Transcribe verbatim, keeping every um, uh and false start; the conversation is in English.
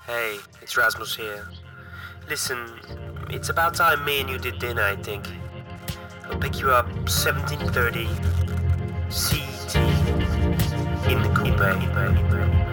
Hey, it's Rasmus here. Listen, it's about time me and you did dinner, I think. I'll pick you up seventeen thirty C T in the coupe.